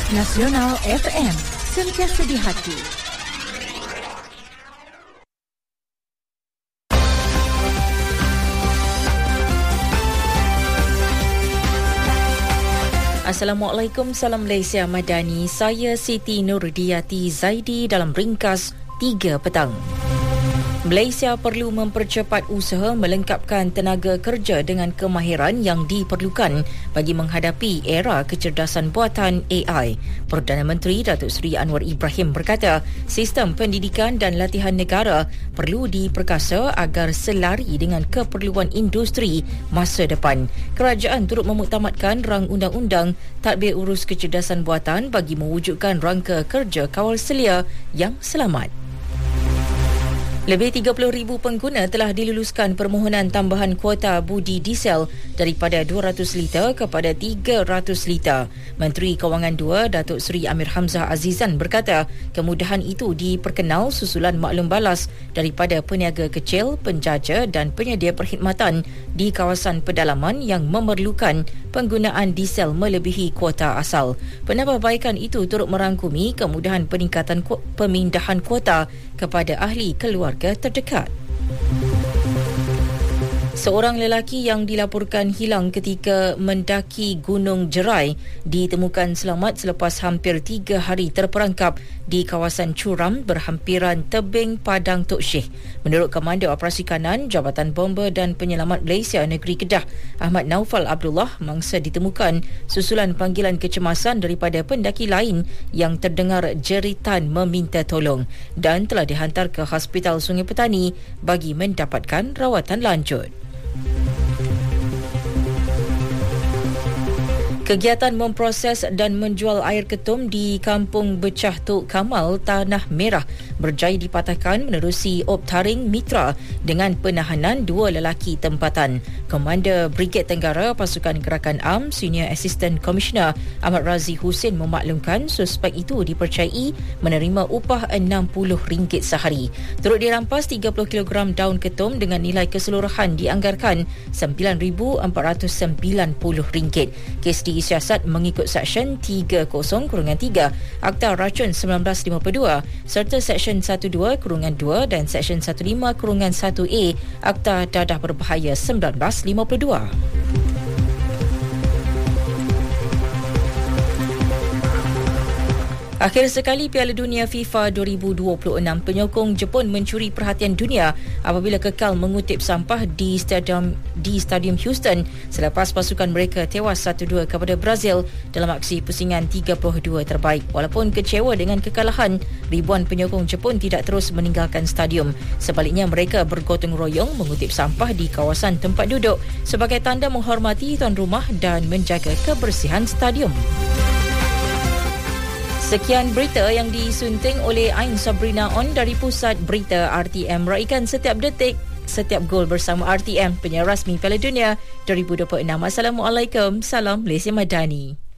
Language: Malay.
Nasional FM, sentiasa di hati. Assalamualaikum, salam Malaysia Madani. Saya Siti Nurdiati Zaidi dalam ringkas 3 petang. Malaysia perlu mempercepat usaha melengkapkan tenaga kerja dengan kemahiran yang diperlukan bagi menghadapi era kecerdasan buatan AI. Perdana Menteri Datuk Seri Anwar Ibrahim berkata, sistem pendidikan dan latihan negara perlu diperkasa agar selari dengan keperluan industri masa depan. Kerajaan turut memuktamadkan rang undang-undang tadbir urus kecerdasan buatan bagi mewujudkan rangka kerja kawal selia yang selamat. Lebih 30,000 pengguna telah diluluskan permohonan tambahan kuota budi diesel daripada 200 liter kepada 300 liter. Menteri Kewangan 2 Datuk Seri Amir Hamzah Azizan berkata, kemudahan itu diperkenal susulan maklum balas daripada peniaga kecil, penjaja dan penyedia perkhidmatan di kawasan pedalaman yang memerlukan penggunaan diesel melebihi kuota asal. Penambahbaikan itu turut merangkumi kemudahan peningkatan pemindahan kuota kepada ahli keluarga terdekat. Seorang lelaki yang dilaporkan hilang ketika mendaki Gunung Jerai ditemukan selamat selepas hampir 3 hari terperangkap di kawasan Curam berhampiran tebing Padang Tok Syekh. Menurut Komander Operasi Kanan Jabatan Bomba dan Penyelamat Malaysia Negeri Kedah, Ahmad Naufal Abdullah, mangsa ditemukan susulan panggilan kecemasan daripada pendaki lain yang terdengar jeritan meminta tolong dan telah dihantar ke Hospital Sungai Petani bagi mendapatkan rawatan lanjut. Kegiatan memproses dan menjual air ketum di Kampung Becah Tok Kamal, Tanah Merah berjaya dipatahkan menerusi optaring mitra dengan penahanan 2 lelaki tempatan. Komander Brigade Tenggara Pasukan Gerakan Am Senior Assistant Commissioner Ahmad Razi Hussein memaklumkan suspek itu dipercayai menerima upah RM60 sehari. Turut dirampas 30 kg daun ketum dengan nilai keseluruhan dianggarkan RM9,490. Kes disiasat mengikut Seksyen 30-3 Akta Racun 1952 serta Seksyen 12-2 dan Seksyen 15-1A Akta Dadah Berbahaya 1952. Akhir sekali Piala Dunia FIFA 2026, penyokong Jepun mencuri perhatian dunia apabila kekal mengutip sampah di Stadium Houston selepas pasukan mereka tewas 1-2 kepada Brazil dalam aksi pusingan 32 terbaik. Walaupun kecewa dengan kekalahan, ribuan penyokong Jepun tidak terus meninggalkan stadium. Sebaliknya, mereka bergotong royong mengutip sampah di kawasan tempat duduk sebagai tanda menghormati tuan rumah dan menjaga kebersihan stadium. Sekian berita yang disunting oleh Ain Sabrina On dari Pusat Berita RTM. Raikan setiap detik, setiap gol bersama RTM, penyiar rasmi Piala Dunia 2026. Assalamualaikum, salam Malaysia Madani.